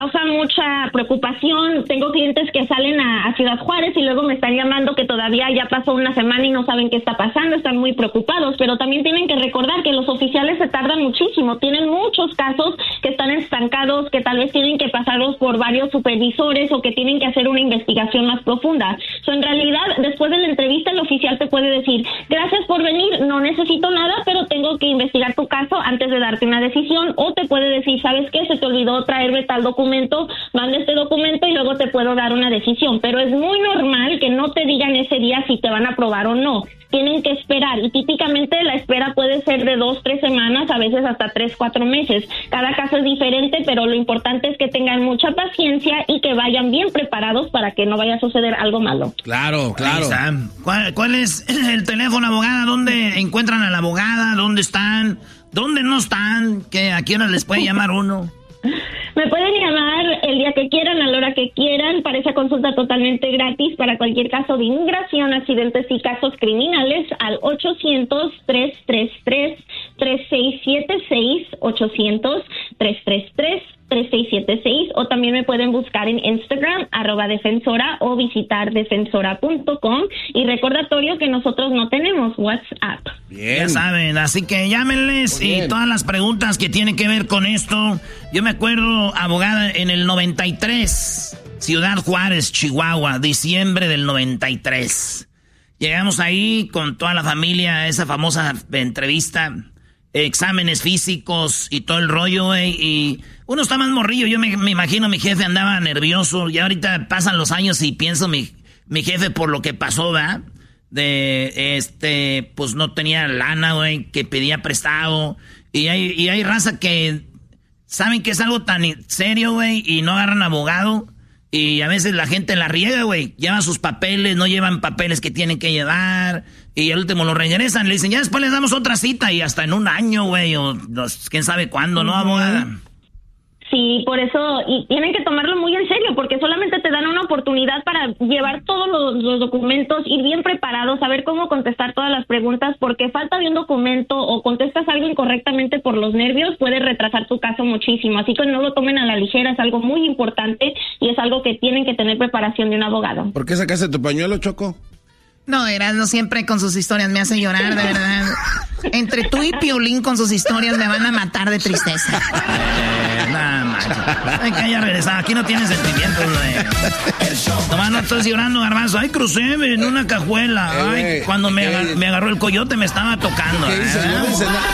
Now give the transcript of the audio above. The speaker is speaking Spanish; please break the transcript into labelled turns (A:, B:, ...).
A: causa mucha preocupación. Tengo clientes que salen a Ciudad Juárez y luego me están llamando que todavía ya pasó una semana y no saben qué está pasando, están muy preocupados, pero también tienen que recordar que los oficiales se tardan muchísimo, tienen muchos casos que están estancados, que tal vez tienen que pasarlos por varios supervisores o que tienen que hacer una investigación más profunda. En realidad, después de la entrevista, el oficial te puede decir, gracias por venir, no necesito nada, pero tengo que investigar tu caso antes de darte una decisión, o te puede decir, ¿sabes qué? Se te olvidó traerme tal documento, manda este documento y luego te puedo dar una decisión, pero es muy normal que no te digan ese día si te van a aprobar o no. Tienen que esperar y típicamente la espera puede ser de 2-3 semanas, a veces hasta 3-4 meses. Cada caso es diferente, pero lo importante es que tengan mucha paciencia y que vayan bien preparados para que no vaya a suceder algo malo.
B: Claro.
C: ¿Cuál es el teléfono, abogada? ¿Dónde encuentran a la abogada? ¿Dónde están? ¿Dónde no están? ¿A qué hora les puede llamar uno?
A: Me pueden llamar el día que quieran, a la hora que quieran, para esa consulta totalmente gratis para cualquier caso de inmigración, accidentes y casos criminales al 800-333-3676, 800-333-3676, o también me pueden buscar en Instagram, @defensora, o visitar defensora.com. Y recordatorio que nosotros no tenemos WhatsApp.
C: Bien. Ya saben, así que llámenles y todas las preguntas que tienen que ver con esto. Yo me acuerdo, abogada, en el 93, Ciudad Juárez, Chihuahua, diciembre del 93. Llegamos ahí con toda la familia a esa famosa entrevista, exámenes físicos y todo el rollo, güey, y uno está más morrillo. Yo me imagino mi jefe andaba nervioso, y ahorita pasan los años y pienso mi jefe por lo que pasó, ¿verdad? Pues no tenía lana, güey, que pedía prestado, y hay raza que saben que es algo tan serio, güey, y no agarran abogado, y a veces la gente la riega, güey, llevan sus papeles, no llevan papeles que tienen que llevar, y al último lo regresan, le dicen, ya después les damos otra cita, y hasta en un año, güey, o quién sabe cuándo, ¿no, abogada?
A: Sí, por eso, y tienen que tomarlo muy en serio, porque solamente te dan una oportunidad para llevar todos los documentos, ir bien preparados, saber cómo contestar todas las preguntas, porque falta de un documento o contestas algo incorrectamente por los nervios, puede retrasar tu caso muchísimo. Así que no lo tomen a la ligera, es algo muy importante y es algo que tienen que tener preparación de un abogado.
B: ¿Por qué sacaste tu pañuelo, Choco?
D: No, Erasmo siempre con sus historias me hace llorar, de verdad. Entre tú y Piolín con sus historias me van a matar de tristeza.
C: Nada más. Hay que ya regresar. Aquí no tienes sentimientos, güey. Nomás no estoy llorando, Garbanzo. Ay, crucé en una cajuela. Ay, cuando me agarró el coyote me estaba tocando.
B: ¿Qué dices? No dices nada.